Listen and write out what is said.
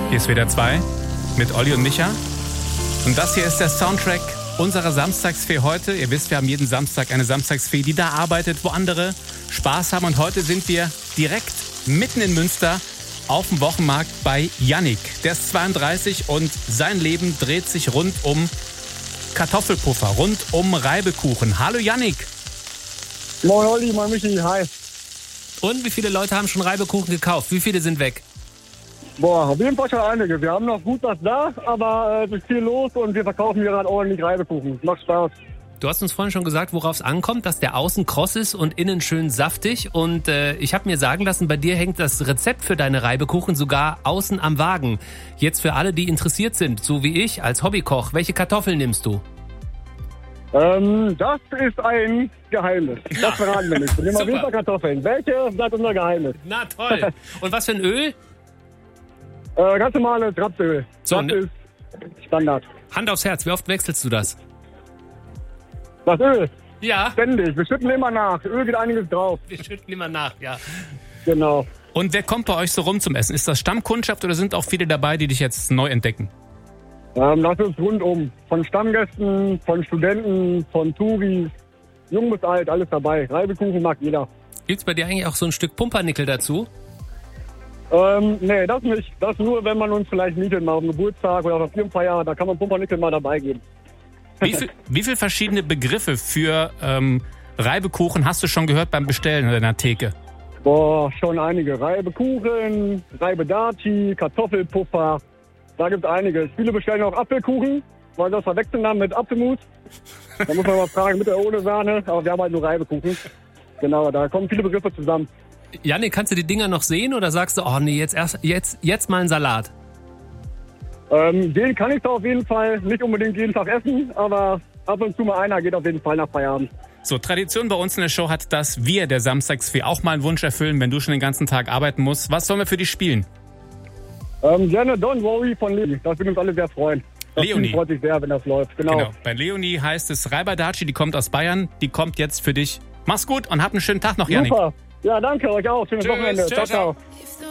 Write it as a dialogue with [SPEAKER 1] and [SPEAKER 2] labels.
[SPEAKER 1] Hier ist WDR 2 mit Olli und Micha. Und das hier ist der Soundtrack unserer Samstagsfee heute. Ihr wisst, wir haben jeden Samstag eine Samstagsfee, die da arbeitet, wo andere Spaß haben. Und heute sind wir direkt mitten in Münster auf dem Wochenmarkt bei Yannick. Der ist 32 und sein Leben dreht sich rund um Kartoffelpuffer, rund um Reibekuchen. Hallo Yannick.
[SPEAKER 2] Moin Olli, moin Michi, hi.
[SPEAKER 3] Und wie viele Leute haben schon Reibekuchen gekauft? Wie viele sind weg?
[SPEAKER 2] Boah, auf jeden Fall schon einige. Wir haben noch gut was da, aber es ist viel los und wir verkaufen hier gerade ordentlich Reibekuchen. Macht Spaß.
[SPEAKER 3] Du hast uns vorhin schon gesagt, worauf es ankommt, dass der außen kross ist und innen schön saftig. Und ich habe mir sagen lassen, bei dir hängt das Rezept für deine Reibekuchen sogar außen am Wagen. Jetzt für alle, die interessiert sind, so wie ich als Hobbykoch, welche Kartoffeln nimmst du?
[SPEAKER 2] Das ist ein Geheimnis. Das verraten wir nicht. Wir nehmen auf jeden Fall Kartoffeln. Welche, bleibt unser Geheimnis.
[SPEAKER 3] Na toll. Und was für ein Öl?
[SPEAKER 2] Ganz normales Rapsöl.
[SPEAKER 3] So,
[SPEAKER 2] das ist Standard.
[SPEAKER 3] Hand aufs Herz, wie oft wechselst du das?
[SPEAKER 2] Das Öl?
[SPEAKER 3] Ja.
[SPEAKER 2] Ständig. Wir schütten immer nach. Öl geht einiges drauf.
[SPEAKER 3] Wir schütten immer nach, ja.
[SPEAKER 2] Genau.
[SPEAKER 1] Und wer kommt bei euch so rum zum Essen? Ist das Stammkundschaft oder sind auch viele dabei, die dich jetzt neu entdecken?
[SPEAKER 2] Das ist rundum. Von Stammgästen, von Studenten, von Touris, jung bis alt, alles dabei. Reibekuchen mag jeder.
[SPEAKER 3] Gibt's bei dir eigentlich auch so ein Stück Pumpernickel dazu?
[SPEAKER 2] Nee, das nicht. Das nur, wenn man uns vielleicht mietet, mal auf dem Geburtstag oder auf der Firmenfeier, da kann man Pumpernickel mal dabei geben.
[SPEAKER 1] Wie viel verschiedene Begriffe für Reibekuchen hast du schon gehört beim Bestellen in deiner Theke?
[SPEAKER 2] Boah, schon einige. Reibekuchen, Reibedaci, Kartoffelpuffer, da gibt's einiges. Viele bestellen auch Apfelkuchen, weil das verwechseln haben mit Apfelmus. Da muss man mal fragen, mit oder ohne Sahne, aber wir haben halt nur Reibekuchen. Genau, da kommen viele Begriffe zusammen.
[SPEAKER 3] Janne, kannst du die Dinger noch sehen oder sagst du, oh nee, jetzt mal ein Salat?
[SPEAKER 2] Den kann ich da auf jeden Fall nicht unbedingt jeden Tag essen, aber ab und zu mal einer geht auf jeden Fall nach Feierabend.
[SPEAKER 1] So, Tradition bei uns in der Show hat, dass wir der Samstagsfee auch mal einen Wunsch erfüllen, wenn du schon den ganzen Tag arbeiten musst. Was sollen wir für dich spielen?
[SPEAKER 2] Gerne Don't Worry von Leonie. Das würde uns alle sehr freuen.
[SPEAKER 1] Leonie
[SPEAKER 2] freut sich sehr, wenn das läuft. Genau.
[SPEAKER 1] Bei Leonie heißt es Reibadaci, die kommt aus Bayern. Die kommt jetzt für dich. Mach's gut und hab einen schönen Tag noch, Yannick.
[SPEAKER 2] Super. Ja, danke euch auch. Schönes
[SPEAKER 1] Tschüss,
[SPEAKER 2] Wochenende.
[SPEAKER 1] ciao,
[SPEAKER 2] Ciao, ciao.